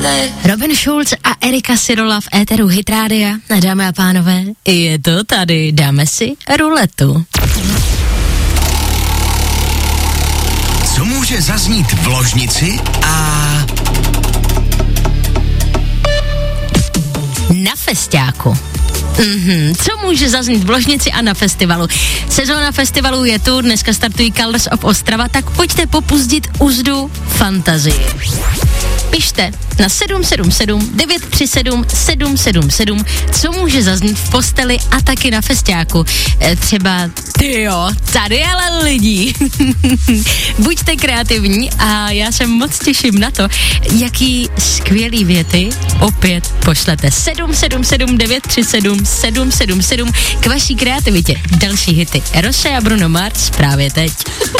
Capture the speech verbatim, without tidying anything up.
Robin Schulz a Erika Sirola v éteru Hit Rádia. Dámy a pánové, je to tady, dáme si ruletu. Co může zaznít v ložnici a... Na festiáku. Mm-hmm. Co může zaznít v ložnici a na festivalu? Sezóna festivalu je tu, dneska startují Colors of Ostrava, tak pojďte popuzdit uzdu fantazii. Pište na sedm sedm sedm devět tři sedm sedm sedm sedm, co může zaznít v posteli a taky na festiáku. E, třeba, tyjo, tady ale lidí. Buďte kreativní a já se moc těším na to, jaký skvělý věty opět pošlete. sedm sedm sedm devět tři sedm sedm sedm sedm k vaší kreativitě. Další hity. Roše a Bruno Mars právě teď.